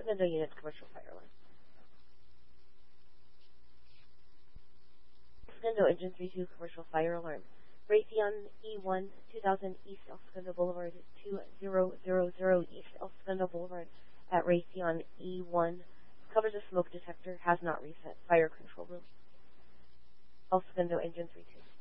Segundo unit, commercial fire alarm. Segundo engine 32, commercial fire alarm. Raytheon E1 2000 East El Segundo Boulevard 2000 East El Segundo Boulevard at Raytheon E1 covers a smoke detector, has not reset. Fire control room. El Segundo engine 32.